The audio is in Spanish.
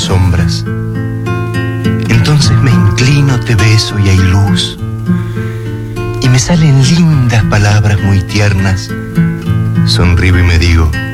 sombras. Entonces me inclino, te beso y hay luz. Y me salen lindas palabras muy tiernas. Sonrío y me digo: